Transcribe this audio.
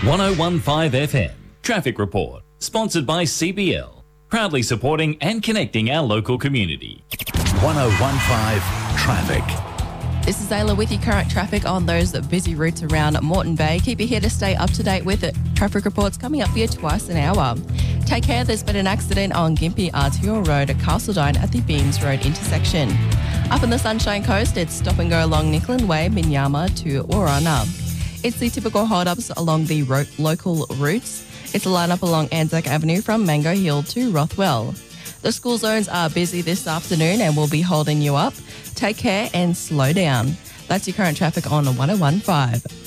1015 FM Traffic Report, sponsored by CBL, proudly supporting and connecting our local community. 1015 Traffic. This is Ayla with your current traffic on those busy routes around Moreton Bay. Keep you here to stay up to date with it. Traffic reports coming up for you twice an hour. Take care, there's been an accident on Gympie Arterial Road at Castledine at the Beams Road intersection. Up on the Sunshine Coast, it's stop and go along Nicklin Way, Minyama to Orana. It's the typical hold-ups along the local routes. It's a line-up along Anzac Avenue from Mango Hill to Rothwell. The school zones are busy this afternoon and will be holding you up. Take care and slow down. That's your current traffic on 1015.